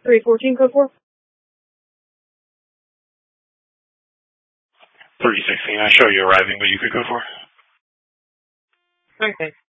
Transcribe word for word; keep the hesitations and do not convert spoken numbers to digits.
three fourteen, code four. three sixteen, I show you arriving, but you could go for. Okay.